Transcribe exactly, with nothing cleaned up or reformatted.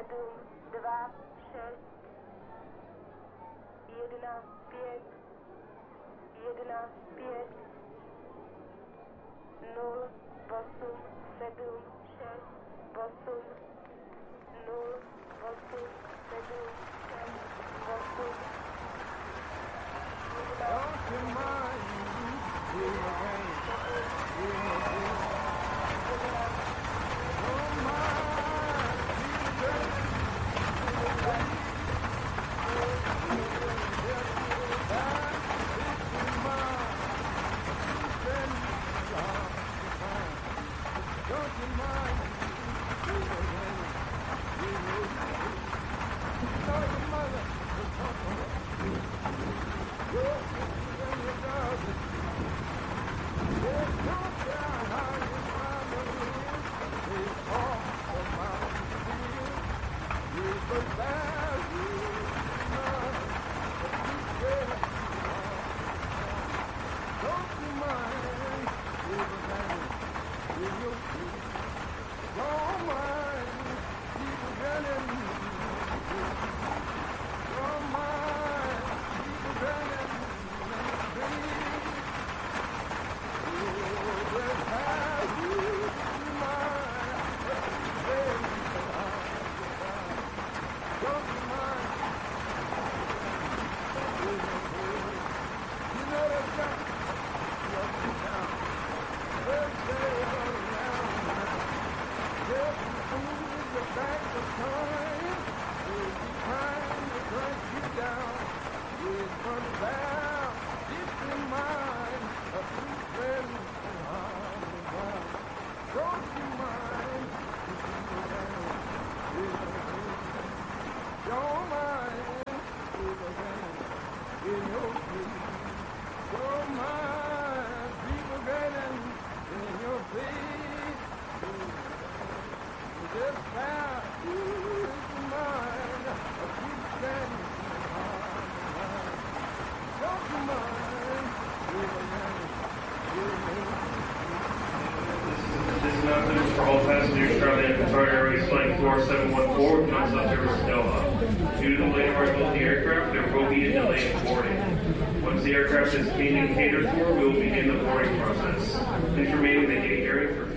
sedm, dva, šest, jedna, pět, jedna, pět, nul, osm, sedm, šest, osm, nul, osm, sedm, šest, osm, For all passengers traveling at Qatar Airways Flight four seven one four, non-stop service to Doha. Due to the late arrival of the aircraft, there will be a delay in boarding. Once the aircraft is cleaned and catered for, we will begin the boarding process. Please remain in the gate area for